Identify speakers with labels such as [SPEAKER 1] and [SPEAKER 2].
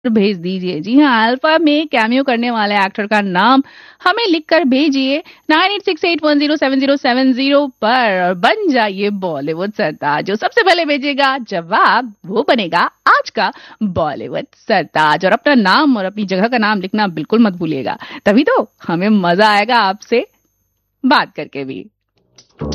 [SPEAKER 1] भेज दीजिए। जी हाँ, अल्फा में कैमियो करने वाले एक्टर का नाम हमें लिखकर भेजिए 9868107070 पर और बन जाइए बॉलीवुड सरताज। जो सबसे पहले भेजेगा जवाब वो बनेगा आज का बॉलीवुड सरताज। और अपना नाम और अपनी जगह का नाम लिखना बिल्कुल मत भूलिएगा, तभी तो हमें मजा आएगा आपसे बात करके भी।